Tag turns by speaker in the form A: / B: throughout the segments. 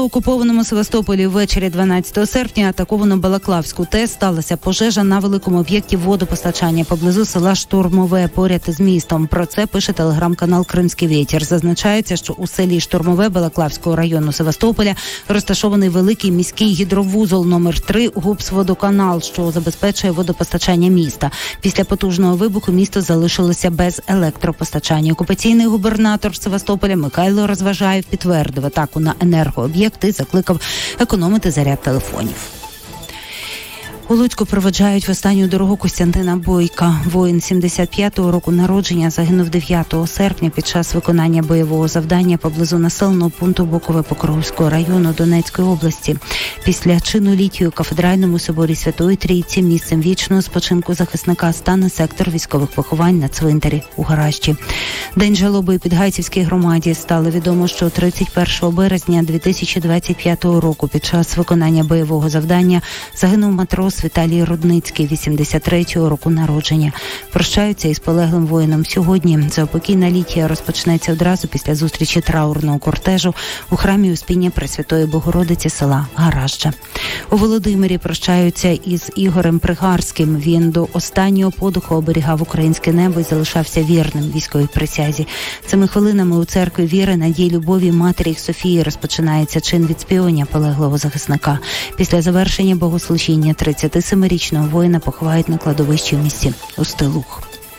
A: окупованому Севастополі ввечері 12 серпня атаковано Балаклавську ТЕС. Сталася пожежа на великому об'єкті водопостачання поблизу села Штурмове, поряд із містом. Про це пише телеграм-канал «Кримський вітер». Зазначається, що у селі Штурмове Балаклавського району Севастополя розташований великий міський гідровузол номер 3 «Гупсводоканал», що забезпечує водопостачання міста. Після потужного вибуху місто залишилося без електропостачання. Окупаційний губернатор Севастополя Михайло Розважаєв підтвердив атаку на енергооб'єкти, закликав економити заряд телефонів. У Луцьку проведжають в останню дорогу Костянтина Бойка. Воїн 75-го року народження загинув 9 серпня під час виконання бойового завдання поблизу населеного пункту Бокове Покровського району Донецької області. Після чину літію у Кафедральному соборі Святої Трійці місцем вічного спочинку захисника стане сектор військових поховань на цвинтарі у Гаражі. День жалоби Підгайцівській громаді. Стало відомо, що 31 березня 2025 року під час виконання бойового завдання загинув матрос Віталій Рудницький, 83-го року народження. Прощаються із полеглим воїном сьогодні. Заупокійна літія розпочнеться одразу після зустрічі траурного кортежу у храмі Успіння Пресвятої Богородиці села Гаражджа. У Володимирі прощаються із Ігорем Пригарським. Він до останнього подиху оберігав українське небо і залишався вірним військовій присязі. Цими хвилинами у церкві віри, надії, любові Матері Софії розпочинається чин відспівання полеглого захисника. Після завершення богослужіння 37-річного воїна поховають на кладовищі в місті Устилух.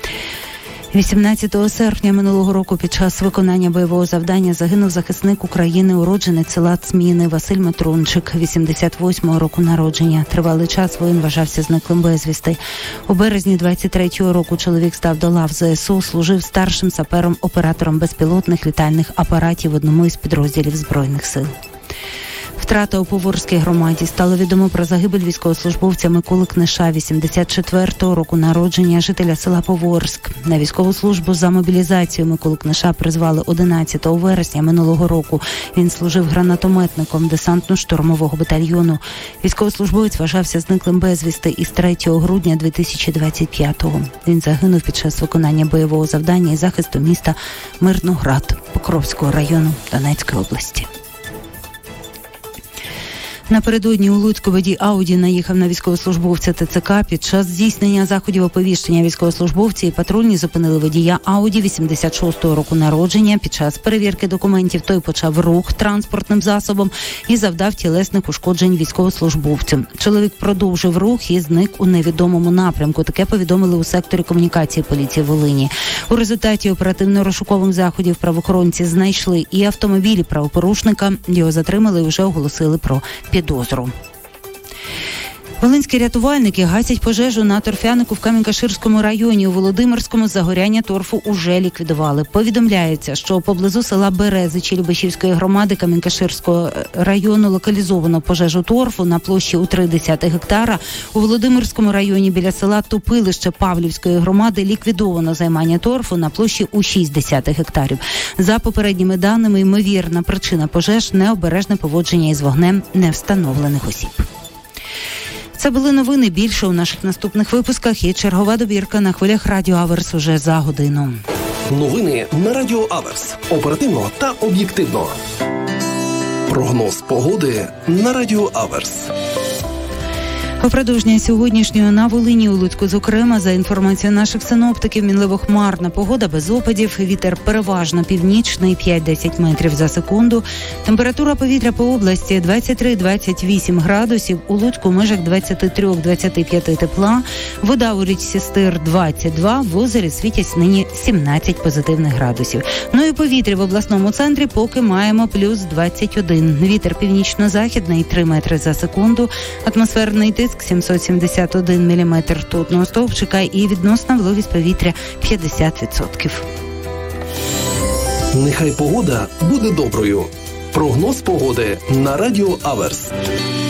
A: 18 серпня минулого року під час виконання бойового завдання загинув захисник України, уродженець села Цміни Василь Матрунчик, 88-го року народження. Тривалий час воїн вважався зниклим безвісти. У березні 23-го року чоловік став до лав ЗСУ, служив старшим сапером-оператором безпілотних літальних апаратів в одному із підрозділів Збройних сил. Втрата у Поворській громаді. Стало відомо про загибель військовослужбовця Миколи Книша, 84-го року народження, жителя села Поворськ. На військову службу за мобілізацію Миколу Книша призвали 11 вересня минулого року. Він служив гранатометником десантно-штурмового батальйону. Військовослужбовець вважався зниклим безвісти із 3 грудня 2025-го. Він загинув під час виконання бойового завдання і захисту міста Мирноград Покровського району Донецької області. Напередодні у Луцьку водій Ауді наїхав на військовослужбовця ТЦК. Під час здійснення заходів оповіщення військовослужбовці і патрульні зупинили водія Ауді 86-го року народження. Під час перевірки документів той почав рух транспортним засобом і завдав тілесних ушкоджень військовослужбовцю. Чоловік продовжив рух і зник у невідомому напрямку. Таке повідомили у секторі комунікації поліції Волині. У результаті оперативно-розшукових заходів правоохоронці знайшли і автомобілі правопорушника. Його затримали і вже оголосили про підозру. Волинські рятувальники гасять пожежу на торфянику в Камінь-Каширському районі. У Володимирському загоряння торфу уже ліквідували. Повідомляється, що поблизу села Березичі Любешівської громади Камінь-Каширського району локалізовано пожежу торфу на площі у 0,3 гектара. У Володимирському районі біля села Топилище Павлівської громади ліквідовано займання торфу на площі у 0,6 гектарів. За попередніми даними, ймовірна причина пожеж – необережне поводження із вогнем невстановлених осіб. Це були новини. Більше у наших наступних випусках і чергова добірка на хвилях Радіо Аверс уже за годину.
B: Новини на Радіо Аверс. Оперативно та об'єктивно. Прогноз погоди на Радіо Аверс.
A: Упродовж дня сьогоднішнього на Волині, у Луцьку, зокрема, за інформацією наших синоптиків, мінливо-хмарна погода без опадів, вітер переважно північний, 5-10 метрів за секунду. Температура повітря по області 23-28 градусів, у Луцьку в межах 23-25 тепла, вода у річці Стир 22, в озері світять нині 17 позитивних градусів. Ну і повітря в обласному центрі поки маємо плюс 21. Вітер північно-західний 3 метри за секунду, атмосферний тиск 771 мм ртутного стовпчика і відносна вологість повітря 50%.
B: Нехай погода буде доброю. Прогноз погоди на Радіо Аверс.